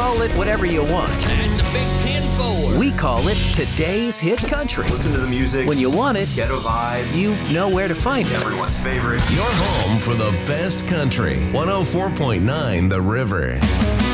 Call it whatever you want. That's a big 10-4. We call it Today's Hit Country. Listen to the music. When you want it, Ghetto vibe. you know where to find it. Everyone's favorite. Your home for the best country. 104.9 The River.